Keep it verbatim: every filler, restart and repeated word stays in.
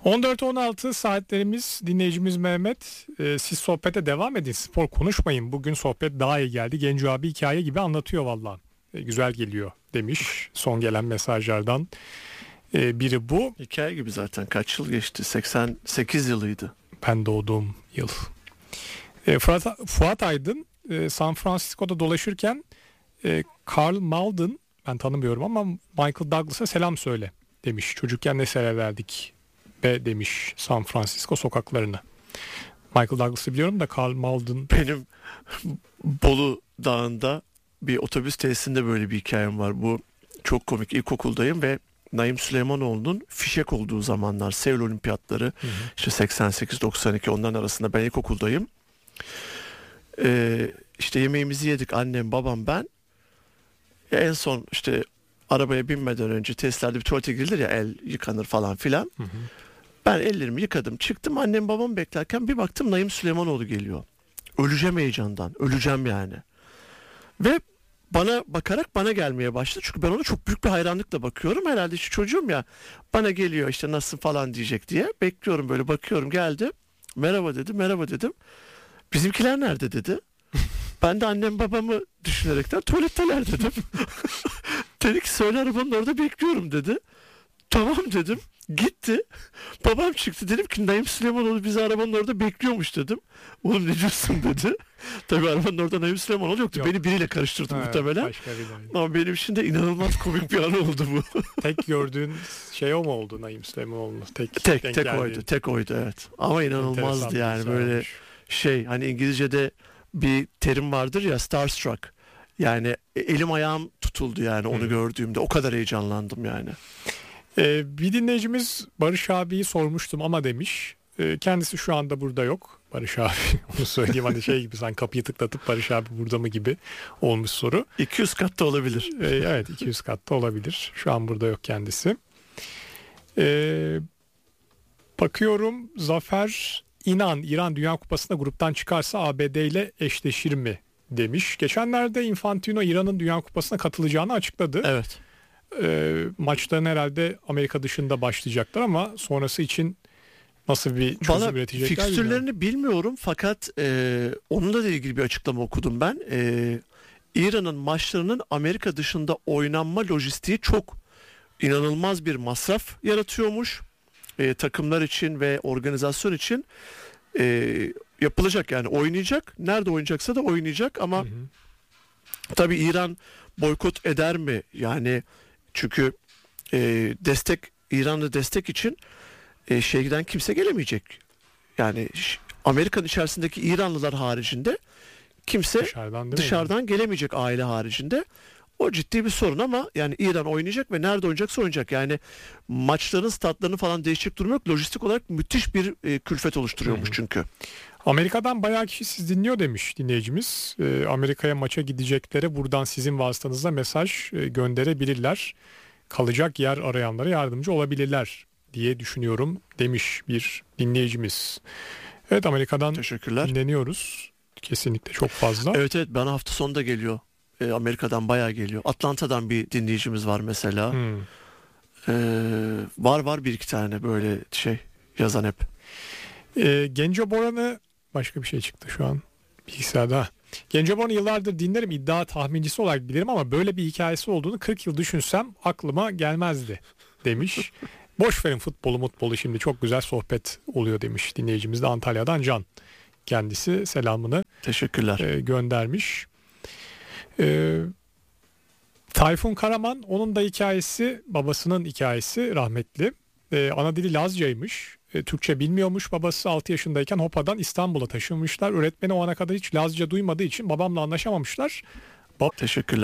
on dört on altı saatlerimiz, dinleyicimiz Mehmet. Ee, siz sohbete devam edin. Spor konuşmayın. Bugün sohbet daha iyi geldi. Genco abi hikaye gibi anlatıyor valla. Ee, güzel geliyor demiş son gelen mesajlardan. Ee, biri bu. Hikaye gibi zaten. Kaç yıl geçti? seksen sekiz yılıydı. Ben doğduğum yıl. Ee, Fuat, Fuat Aydın e, San Francisco'da dolaşırken e, Karl Malden, ben tanımıyorum ama Michael Douglas'a selam söyle demiş. Çocukken ne severdik be demiş San Francisco sokaklarını. Michael Douglas'ı biliyorum da Karl Malden. Benim Bolu Dağı'nda bir otobüs tesisinde böyle bir hikayem var. Bu çok komik. İlkokuldayım ve Naim Süleymanoğlu'nun fişek olduğu zamanlar, Seul Olimpiyatları, hı hı. işte seksen sekiz doksan iki, onların arasında ben ilkokuldayım. Ee, işte yemeğimizi yedik, annem, babam, ben. En son işte arabaya binmeden önce tesislerde bir tuvalete girilir ya, el yıkanır falan filan. Hı hı. Ben ellerimi yıkadım, çıktım, annem babam beklerken bir baktım Naim Süleymanoğlu geliyor. Öleceğim heyecandan, öleceğim yani. Ve bana bakarak bana gelmeye başladı. Çünkü ben ona çok büyük bir hayranlıkla bakıyorum. Herhalde işte çocuğum ya, bana geliyor işte nasıl falan diyecek diye. Bekliyorum, böyle bakıyorum, geldi. Merhaba dedi, merhaba dedim. Bizimkiler nerede dedi. Ben de annem babamı düşünerekten tuvaletteler dedim. Dedi ki söyle, arabanın orada bekliyorum dedi. Tamam dedim. Gitti. Babam çıktı, dedim ki Naim Süleymanoğlu bizi arabanın orada bekliyormuş dedim. Oğlum ne diyorsun dedi. Tabii arabanın orada Naim Süleymanoğlu yoktu. Yok. Beni biriyle karıştırdı ha, muhtemelen. Ama benim için de inanılmaz komik bir an oldu bu. Tek gördüğün şey o mu oldu Naim Süleymanoğlu? Tek tek, tek geldiğin. oydu. Tek oydu evet. Ama inanılmazdı yani, böyle şey, hani İngilizce'de bir terim vardır ya, starstruck. Yani elim ayağım tutuldu yani onu Hı. gördüğümde. O kadar heyecanlandım yani. Ee, bir dinleyicimiz Barış abiyi sormuştum ama demiş. Ee, kendisi şu anda burada yok. Barış abi, onu söyleyeyim, hani şey gibi, sen kapıyı tıklatıp Barış abi burada mı gibi olmuş soru. iki yüz katta olabilir. Ee, evet, iki yüz katta olabilir. Şu an burada yok kendisi. Ee, bakıyorum, Zafer İnan, İran Dünya Kupası'nda gruptan çıkarsa A B D ile eşleşir mi demiş. Geçenlerde Infantino İran'ın Dünya Kupası'na katılacağını açıkladı. Evet. E, maçların herhalde Amerika dışında başlayacaklar ama sonrası için nasıl bir çözüm üretecekler? Valla fikstürlerini bilmiyorum fakat e, onunla da ilgili bir açıklama okudum ben. E, İran'ın maçlarının Amerika dışında oynanma lojistiği çok inanılmaz bir masraf yaratıyormuş. E, takımlar için ve organizasyon için e, yapılacak, yani oynayacak. Nerede oynayacaksa da oynayacak ama hı hı. tabii İran boykot eder mi? Yani çünkü e, destek, İran'da destek için e, şeyden kimse gelemeyecek. Yani Amerika'nın içerisindeki İranlılar haricinde kimse dışarıdan, dışarıdan gelemeyecek, aile haricinde. O ciddi bir sorun ama yani İran oynayacak ve nerede oynayacaksa oynayacak. Yani maçların statlarını falan değişecek durum yok. Lojistik olarak müthiş bir e, külfet oluşturuyormuş hmm. çünkü. Amerika'dan bayağı kişi siz dinliyor demiş dinleyicimiz. E, Amerika'ya maça gideceklere buradan sizin vasıtanızla mesaj e, gönderebilirler. Kalacak yer arayanlara yardımcı olabilirler diye düşünüyorum demiş bir dinleyicimiz. Evet, Amerika'dan dinleniyoruz. Kesinlikle çok fazla. Evet evet, bana hafta sonunda geliyor. E, Amerika'dan bayağı geliyor. Atlanta'dan bir dinleyicimiz var mesela. Hmm. E, var var bir iki tane böyle şey yazan hep. E, Genco Boran'ı başka bir şey çıktı şu an bilgisayarda. Genco Boran'ı yıllardır dinlerim, iddia tahmincisi olarak bilirim ama böyle bir hikayesi olduğunu kırk yıl düşünsem aklıma gelmezdi demiş. Boş verin futbolu mutbolu, şimdi çok güzel sohbet oluyor demiş dinleyicimiz de Antalya'dan Can. Kendisi selamını teşekkürler e, göndermiş. Ee, Tayfun Karaman, onun da hikayesi, babasının hikayesi rahmetli. Ee, ana dili Lazcaymış. Ee, Türkçe bilmiyormuş babası. altı yaşındayken Hopa'dan İstanbul'a taşınmışlar. Öğretmeni o ana kadar hiç Lazca duymadığı için babamla anlaşamamışlar. Bab- Teşekkürler.